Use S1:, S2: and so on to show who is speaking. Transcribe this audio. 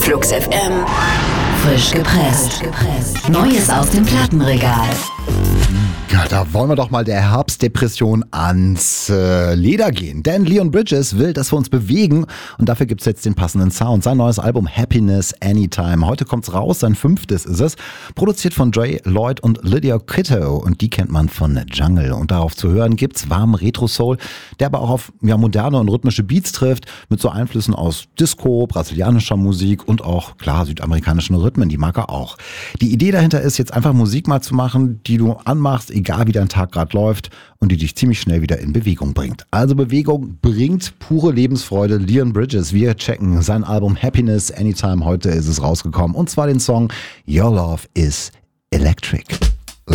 S1: Flux FM. Frisch gepresst. Neues aus dem Plattenregal.
S2: Ja, da wollen wir doch mal der Herbstdepression ans Leder gehen. Denn Leon Bridges will, dass wir uns bewegen und dafür gibt's jetzt den passenden Sound. Sein neues Album Happiness Anytime. Heute kommt's raus, sein 5. ist es. Produziert von Dre, Lloyd und Lydia Kitto und die kennt man von Jungle. Und darauf zu hören gibt's warmen Retro-Soul, der aber auch auf moderne und rhythmische Beats trifft, mit so Einflüssen aus Disco, brasilianischer Musik und auch, klar, südamerikanischen Rhythmen, die mag er auch. Die Idee dahinter ist, jetzt einfach Musik mal zu machen, die du anmachst, egal wie dein Tag gerade läuft und die dich ziemlich schnell wieder in Bewegung bringt. Also Bewegung bringt pure Lebensfreude. Leon Bridges, wir checken sein Album Happiness Anytime. Heute ist es rausgekommen und zwar den Song Your Love is Electric.